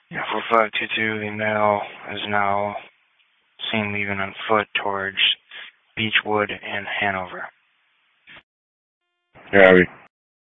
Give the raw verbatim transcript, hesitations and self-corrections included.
Yeah, four five two two, the male is now seen leaving on foot towards Beechwood and Hanover. Yeah, Abby.